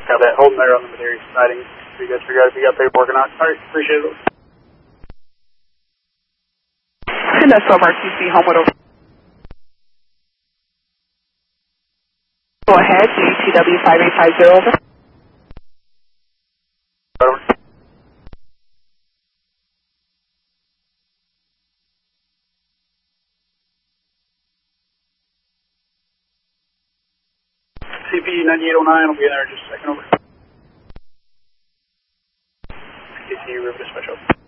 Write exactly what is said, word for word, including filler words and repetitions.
Got that. Holding there on the Madera siding. So you guys figure out if you got paperwork or not. Alright, appreciate it. And that's twelve R T C, Homewood over. Go ahead, G T W five eight five zero over. Over. C P ninety-eight oh nine will be in there in just a second. Over. C T U, river dispatch over.